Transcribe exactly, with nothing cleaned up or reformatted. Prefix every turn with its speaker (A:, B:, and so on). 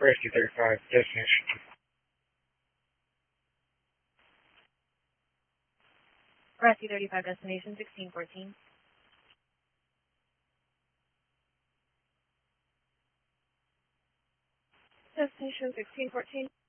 A: Rescue thirty-five, destination.
B: Rescue thirty-five, destination sixteen fourteen.
C: Destination sixteen fourteen.